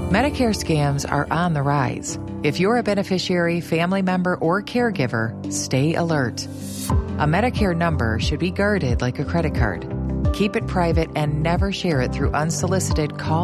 Medicare scams are on the rise. If you're a beneficiary, family member, or caregiver, stay alert. A Medicare number should be guarded like a credit card. Keep it private and never share it through unsolicited calls